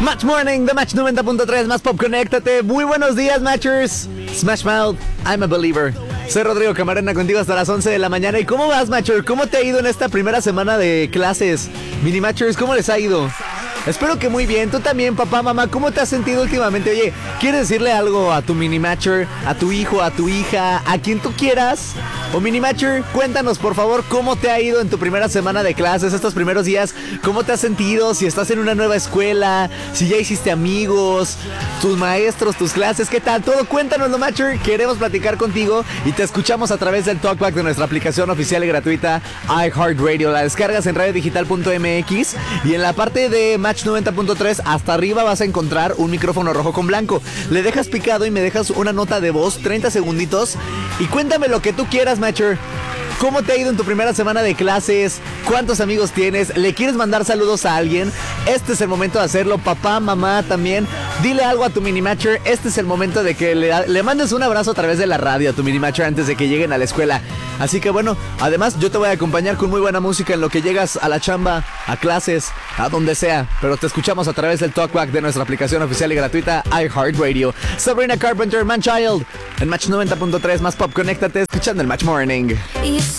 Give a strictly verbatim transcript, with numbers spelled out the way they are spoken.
Match Morning de Match noventa punto tres, más pop, conéctate. Muy buenos días, Matchers. Smash Mouth, I'm a believer. Soy Rodrigo Camarena, contigo hasta las once de la mañana. ¿Y cómo vas, Matcher? ¿Cómo te ha ido en esta primera semana de clases? Mini Matchers, ¿cómo les ha ido? Espero que muy bien. Tú también, papá, mamá, ¿cómo te has sentido últimamente? Oye, ¿quieres decirle algo a tu Mini Matcher, a tu hijo, a tu hija, a quien tú quieras? O Mini Matcher, cuéntanos por favor cómo te ha ido en tu primera semana de clases, estos primeros días. ¿Cómo te has sentido? Si estás en una nueva escuela, si ya hiciste amigos, tus maestros, tus clases, ¿qué tal? Todo cuéntanoslo, Matcher. Queremos platicar contigo y te escuchamos a través del Talkback de nuestra aplicación oficial y gratuita iHeartRadio. La descargas en radio digital punto m x y en la parte de Match noventa punto tres hasta arriba vas a encontrar un micrófono rojo con blanco. Le dejas picado y me dejas una nota de voz, treinta segunditos, y cuéntame lo que tú quieras, Matcher. ¿Cómo te ha ido en tu primera semana de clases? ¿Cuántos amigos tienes? ¿Le quieres mandar saludos a alguien? Este es el momento de hacerlo. Papá, mamá también. Dile algo a tu Mini Matcher. Este es el momento de que le, le mandes un abrazo a través de la radio a tu Mini Matcher antes de que lleguen a la escuela. Así que bueno, además yo te voy a acompañar con muy buena música en lo que llegas a la chamba, a clases, a donde sea. Pero te escuchamos a través del Talkback de nuestra aplicación oficial y gratuita iHeartRadio. Sabrina Carpenter, Man Child, en Match noventa punto tres, más pop, conéctate escuchando el Match Morning.